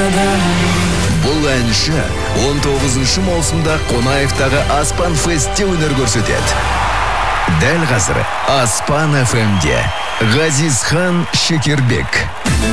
Бұл әнші 19 маусымда Қонаевтағы Аспан Фестте өнер көрсетеді. Дәл қазір Аспан FM-де Ғазизхан Шекербек.